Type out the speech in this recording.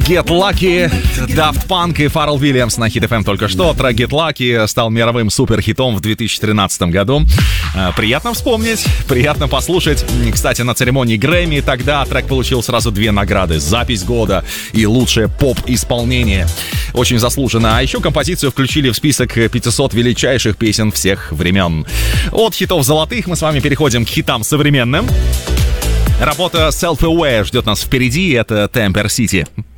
Get Lucky, Daft Punk и Фаррелл Вильямс на Hit FM только что. Трек Get Lucky стал мировым суперхитом в 2013 году. Приятно вспомнить, приятно послушать. Кстати, на церемонии Грэмми тогда трек получил сразу 2 награды: запись года и лучшее поп-исполнение. Очень заслуженно. А еще композицию включили в список 500 величайших песен всех времен. От хитов золотых мы с вами переходим к хитам современным. Работа Self Aware ждет нас впереди. Это Temper City.